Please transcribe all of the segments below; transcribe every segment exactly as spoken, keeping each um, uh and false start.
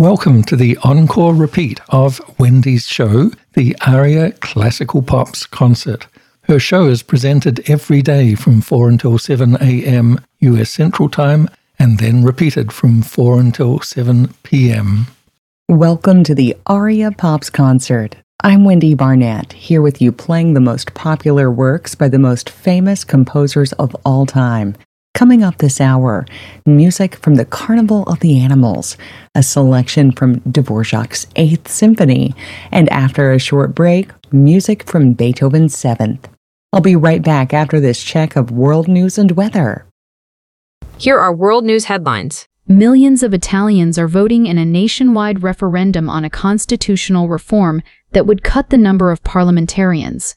Welcome to the encore repeat of Wendy's show, the Aria Classical Pops Concert. Her show is presented every day from four until seven a.m. U S Central Time and then repeated from four until seven p.m. Welcome to the Aria Pops Concert. I'm Wendy Barnett, here with you playing the most popular works by the most famous composers of all time. Coming up this hour, music from the Carnival of the Animals, a selection from Dvorak's Eighth Symphony, and after a short break, music from Beethoven's Seventh. I'll be right back after this check of world news and weather. Here are world news headlines. Millions of Italians are voting in a nationwide referendum on a constitutional reform that would cut the number of parliamentarians.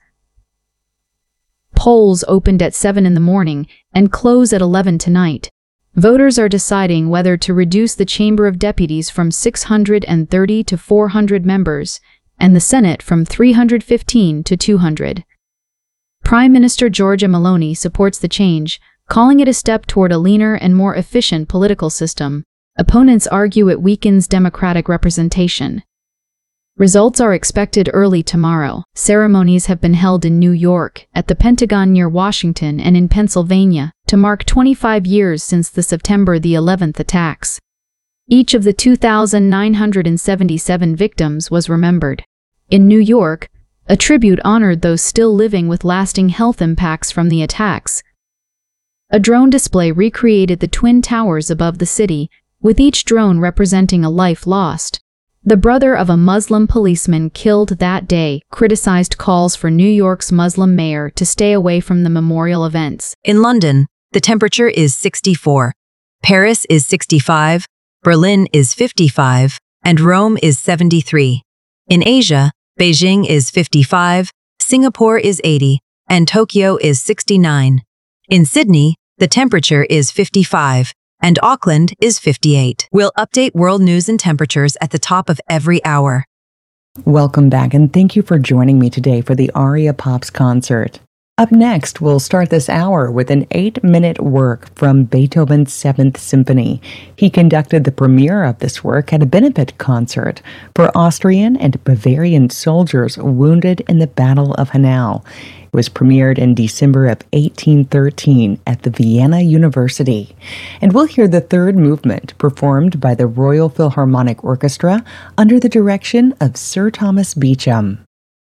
Polls opened at seven in the morning and close at eleven tonight. Voters are deciding whether to reduce the Chamber of Deputies from six hundred thirty to four hundred members and the Senate from three hundred fifteen to two hundred. Prime Minister Giorgia Meloni supports the change, calling it a step toward a leaner and more efficient political system. Opponents argue it weakens democratic representation. Results are expected early tomorrow. Ceremonies have been held in New York, at the Pentagon near Washington, and in Pennsylvania, to mark twenty-five years since the September the eleventh attacks. Each of the two thousand nine hundred seventy-seven victims was remembered. In New York, a tribute honored those still living with lasting health impacts from the attacks. A drone display recreated the Twin Towers above the city, with each drone representing a life lost. The brother of a Muslim policeman killed that day criticized calls for New York's Muslim mayor to stay away from the memorial events. In London, the temperature is sixty-four. Paris is sixty-five, Berlin is fifty-five, and Rome is seventy-three. In Asia, Beijing is fifty-five, Singapore is eighty, and Tokyo is sixty-nine. In Sydney, the temperature is fifty-five. And Auckland is fifty-eight. We'll update world news and temperatures at the top of every hour. Welcome back, and thank you for joining me today for the Aria Pops Concert. Up next, we'll start this hour with an eight-minute work from Beethoven's Seventh Symphony. He conducted the premiere of this work at a benefit concert for Austrian and Bavarian soldiers wounded in the Battle of Hanau. It was premiered in December of eighteen thirteen at the Vienna University. And we'll hear the third movement performed by the Royal Philharmonic Orchestra under the direction of Sir Thomas Beecham.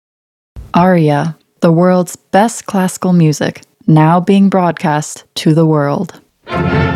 Aria, the world's best classical music, now being broadcast to the world.